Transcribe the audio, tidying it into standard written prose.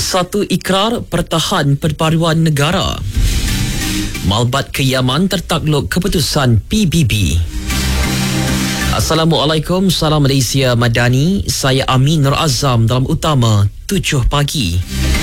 Satu ikrar pertahan perpaduan negara. Malbat ke Yaman tertakluk keputusan PBB. Assalamualaikum, salam Malaysia Madani. Saya Amin Nur Azam dalam Utama 7 pagi.